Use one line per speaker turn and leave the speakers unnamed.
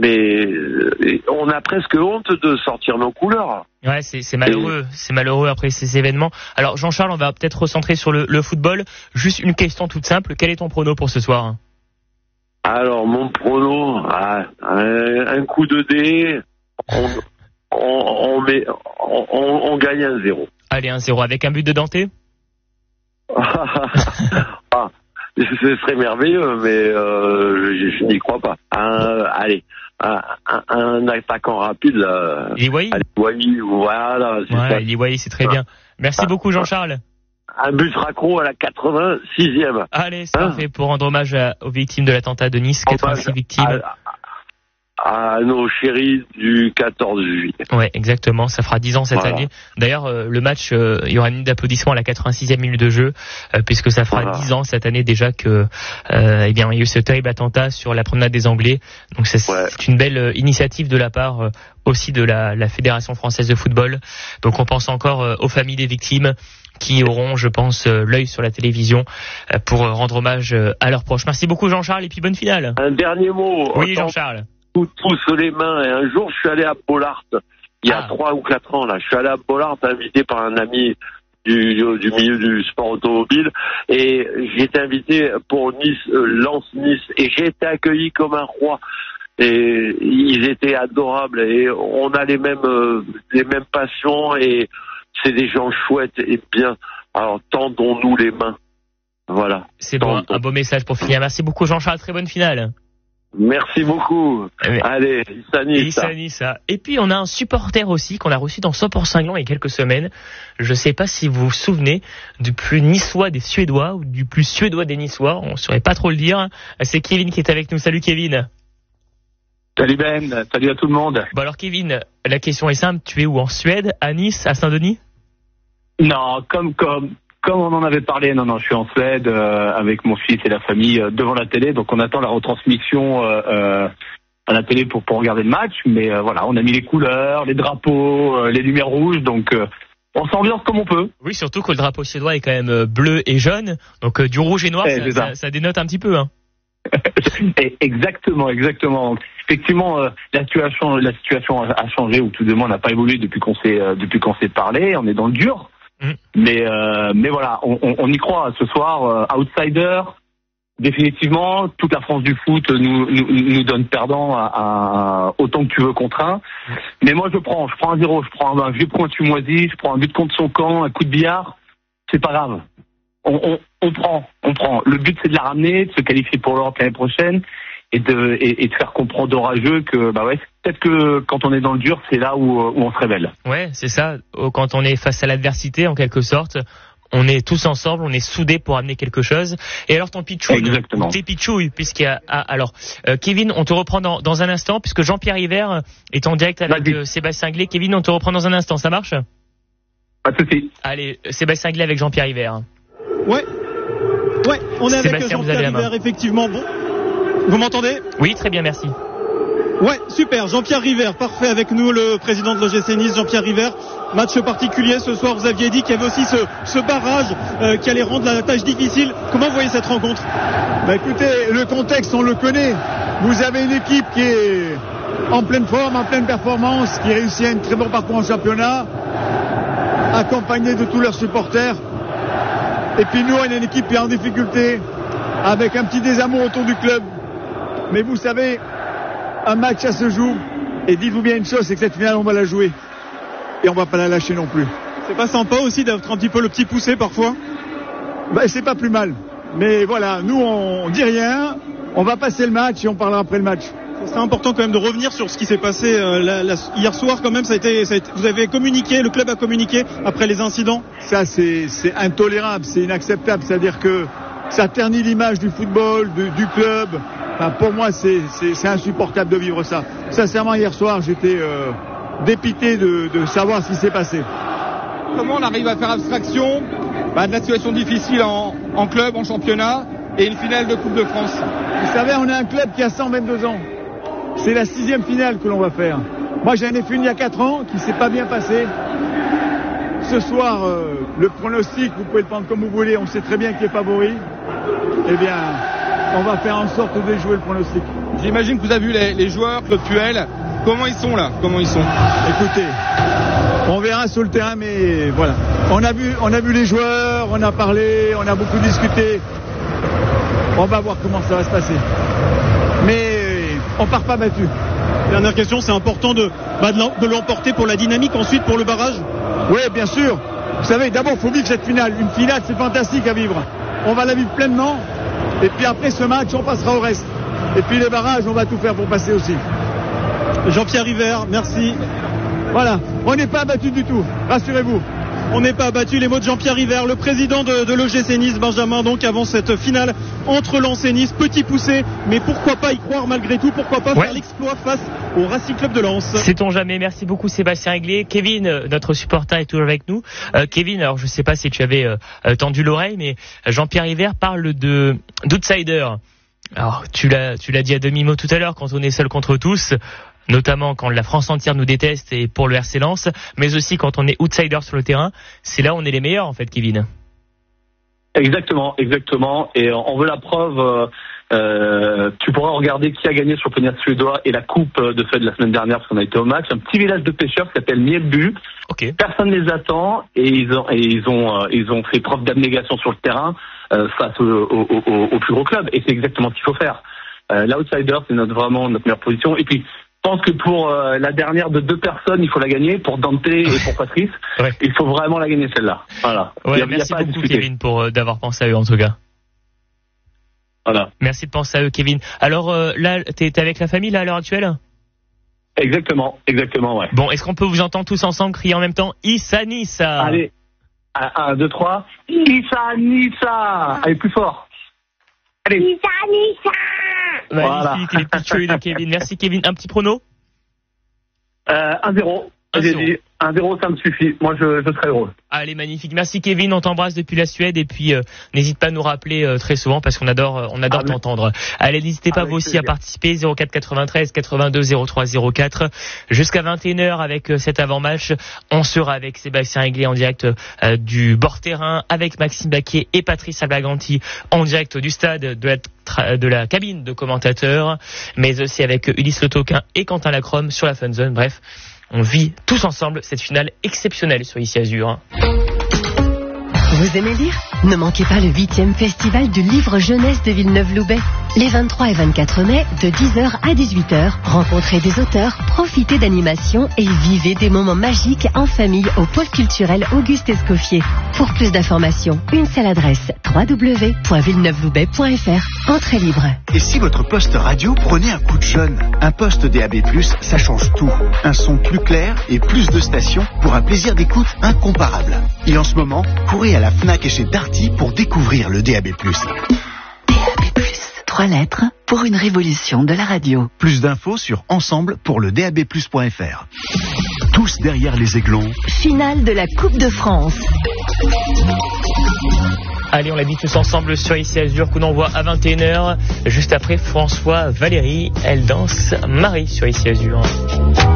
mais on a presque honte de sortir nos couleurs.
Ouais, c'est malheureux. C'est malheureux après ces événements. Alors Jean-Charles, on va peut-être recentrer sur le football. Juste une question toute simple. Quel est ton prono pour ce soir ?
Alors mon prono, un coup de dé, on gagne 1-0.
Allez, 1-0 avec un but de Dante.
Ce serait merveilleux, mais je n'y crois pas. Allez, un attaquant rapide.
Liwayi.
Voilà.
Liwayi, c'est très bien. Merci beaucoup, Jean-Charles.
Un but raccro à la 86e.
Allez, c'est parfait pour rendre hommage aux victimes de l'attentat de Nice, 86 victimes.
À nos chéris du 14 juillet.
Ouais, exactement. Ça fera 10 ans cette année. D'ailleurs, le match, il y aura une minute d'applaudissement à la 86e minute de jeu, puisque ça fera 10 ans cette année déjà que, il y a eu ce terrible attentat sur la promenade des Anglais. Donc c'est une belle initiative de la part aussi de la Fédération française de football. Donc on pense encore aux familles des victimes qui auront, je pense, l'œil sur la télévision pour rendre hommage à leurs proches. Merci beaucoup, Jean-Charles, et puis bonne finale.
Un dernier mot.
Oui, Jean-Charles.
Tous les mains. Et un jour, je suis allé à Bollard, il y a 3 ou 4 ans, là. Je suis allé à Bollard, invité par un ami du milieu du sport automobile, et j'ai été invité pour Lens-Nice, et j'ai été accueilli comme un roi. Et ils étaient adorables, et on a les mêmes passions, et c'est des gens chouettes et bien. Alors, tendons-nous les mains. Voilà.
C'est bon, un beau message pour finir. Merci beaucoup, Jean-Charles. Très bonne finale.
Merci beaucoup. Allez, Issa
Nissa. Et puis on a un supporter aussi qu'on a reçu dans 100% Gland il y a quelques semaines. Je sais pas si vous vous souvenez du plus niçois des Suédois ou du plus suédois des Niçois. On saurait pas trop le dire. C'est Kevin qui est avec nous. Salut Kevin.
Salut Ben. Salut à tout le monde.
Bon alors Kevin, la question est simple. Tu es où, en Suède, à Nice, à Saint-Denis ?
Non, comme on en avait parlé, non, je suis en Suède avec mon fils et la famille devant la télé, donc on attend la retransmission à la télé pour regarder le match, mais voilà, on a mis les couleurs, les drapeaux, les lumières rouges, donc on s'ambiance comme on peut.
Oui, surtout que le drapeau suédois est quand même bleu et jaune, donc du rouge et noir, ça dénote un petit peu. Hein.
Exactement. Donc, effectivement, la situation a changé, ou tout de moins n'a pas évolué depuis qu'on s'est parlé. On est dans le dur. Mais voilà, on y croit. Ce soir, outsider, définitivement, toute la France du foot nous donne perdant à autant que tu veux contre 1. Mais moi, je prends 1-0, je prends un vieux point tumoisi, je prends un but contre son camp, un coup de billard. C'est pas grave. On prend. Le but, c'est de la ramener, de se qualifier pour l'Europe l'année prochaine et de faire comprendre aux rageux que, peut-être que quand on est dans le dur, c'est là où on se révèle.
Ouais, c'est ça. Quand on est face à l'adversité, en quelque sorte, on est tous ensemble, on est soudés pour amener quelque chose. Et alors ton pitchouille, tes pitchouilles, puisqu'il y a, alors, Kevin, on te reprend dans un instant, puisque Jean-Pierre Hiver est en direct avec Sébastien Glé. Kevin, on te reprend dans un instant, ça marche?
Pas de souci.
Allez, Sébastien Glé avec Jean-Pierre Hiver.
Ouais, on est
Sébastien,
avec Jean-Pierre Hiver, effectivement. Bon, vous m'entendez?
Oui, très bien, merci.
Ouais, super. Jean-Pierre River, parfait, avec nous le président de l'OGC Nice, Jean-Pierre River. Match particulier ce soir, vous aviez dit qu'il y avait aussi ce barrage qui allait rendre la tâche difficile. Comment vous voyez cette rencontre?
Écoutez, le contexte, on le connaît. Vous avez une équipe qui est en pleine forme, en pleine performance, qui réussit un très bon parcours en championnat, accompagnée de tous leurs supporters. Et puis nous, on est une équipe qui est en difficulté, avec un petit désamour autour du club. Mais vous savez, un match, ça se joue. Et dites-vous bien une chose, c'est que cette finale, on va la jouer. Et on va pas la lâcher non plus.
C'est pas sympa aussi d'être un petit peu le petit poussé parfois?
C'est pas plus mal. Mais voilà, nous, on dit rien. On va passer le match et on parlera après le match.
C'est important quand même de revenir sur ce qui s'est passé hier soir quand même. Vous avez communiqué, le club a communiqué après les incidents.
Ça, c'est intolérable, c'est inacceptable. C'est-à-dire que ça ternit l'image du football, du club. Enfin, pour moi, c'est insupportable de vivre ça. Sincèrement, hier soir, j'étais dépité de savoir ce qui s'est passé.
Comment on arrive à faire abstraction de la situation difficile en club, en championnat et une finale de Coupe de France?
Vous savez, on a un club qui a 122 ans. C'est la 6e finale que l'on va faire. Moi, j'en ai fait une il y a 4 ans qui s'est pas bien passée. Ce soir, le pronostic, vous pouvez le prendre comme vous voulez, on sait très bien qui est favori. Eh bien, on va faire en sorte de jouer le pronostic.
j'imagine que vous avez vu les joueurs, Claude Puel. Comment ils sont là?
Écoutez, on verra sur le terrain, mais voilà. On a vu les joueurs, on a parlé, on a beaucoup discuté. On va voir comment ça va se passer. Mais on part pas battu.
Dernière question, c'est important de l'emporter pour la dynamique, ensuite pour le barrage?
Oui, bien sûr. Vous savez, d'abord, il faut vivre cette finale. Une finale, c'est fantastique à vivre. On va la vivre pleinement. Et puis après ce match, on passera au reste. Et puis les barrages, on va tout faire pour passer aussi.
Jean-Pierre River, merci.
Voilà, on n'est pas abattu du tout, rassurez-vous.
On n'est pas abattu, les mots de Jean-Pierre River, le président de l'OGC Nice, Benjamin, donc avant cette finale entre Lens et Nice. Petit poussé, mais pourquoi pas y croire malgré tout, pourquoi pas faire l'exploit face au Racing Club de Lens.
Sait-on jamais. Merci beaucoup Sébastien Réglé. Kevin, notre supporter, est toujours avec nous. Kevin, alors je ne sais pas si tu avais tendu l'oreille, mais Jean-Pierre River parle d'outsider. Alors tu l'as dit à demi-mot tout à l'heure, quand on est seul contre tous, notamment quand la France entière nous déteste et pour le RC Lens, mais aussi quand on est outsider sur le terrain, c'est là où on est les meilleurs en fait, Kevin.
Exactement. Et on veut la preuve. Tu pourras regarder qui a gagné sur le championnat suédois et la coupe de fête de la semaine dernière parce qu'on a été au match. Un petit village de pêcheurs qui s'appelle Mjällby.
Okay.
Personne ne les attend et ils ont fait preuve d'abnégation sur le terrain face au plus gros club. Et c'est exactement ce qu'il faut faire. L'outsider, c'est vraiment notre meilleure position. Et puis, je pense que pour la dernière de 2 personnes, il faut la gagner. Pour Dante et pour Patrice, il faut vraiment la gagner celle-là. Voilà.
Merci beaucoup Kevin d'avoir pensé à eux en tout cas.
Voilà.
Merci de penser à eux Kevin. Alors là, t'es avec la famille là à l'heure actuelle?
Exactement, ouais.
Bon, est-ce qu'on peut vous entendre tous ensemble crier en même temps Issa Nissa?
Allez, 1, 2, 3. Issa Nissa. Allez, plus fort. Allez.
Issa Nissa.
Magnifique, voilà. Les petits chouilles de Kevin. Merci Kevin. Un petit prono?
1-0. J'ai dit 1-0, ça me suffit. Moi, je serai heureux.
Allez, magnifique. Merci Kevin, on t'embrasse depuis la Suède et puis n'hésite pas à nous rappeler très souvent parce qu'on adore t'entendre. Allez, n'hésitez pas vous aussi à participer 04 93 82 03 04 jusqu'à 21h avec cet avant-match. On sera avec Sébastien Réglé en direct du bord terrain, avec Maxime Baquier et Patrice Ablaganti en direct du stade de la cabine de commentateurs, mais aussi avec Ulysse Le Toquin et Quentin Lacrome sur la Fun Zone. Bref, on vit tous ensemble cette finale exceptionnelle sur Ici Azur.
Vous aimez lire? Ne manquez pas le 8e festival du livre jeunesse de Villeneuve-Loubet. Les 23 et 24 mai, de 10h à 18h, rencontrez des auteurs, profitez d'animations et vivez des moments magiques en famille au pôle culturel Auguste Escoffier. Pour plus d'informations, une seule adresse, www.villeneuveloubet.fr. Entrée libre.
Et si votre poste radio prenait un coup de jeune? Un poste DAB+, ça change tout. Un son plus clair et plus de stations pour un plaisir d'écoute incomparable. Et en ce moment, courez à la Fnac et chez Darty pour découvrir le DAB+.
DAB+, 3 lettres pour une révolution de la radio.
Plus d'infos sur ensemble pour le DAB+.fr. Tous derrière les aiglons.
Finale de la Coupe de France.
Allez, on l'a dit tous ensemble sur Ici Azur, coup d'envoi à 21h. Juste après, François Valérie, elle danse Marie sur Ici Azur.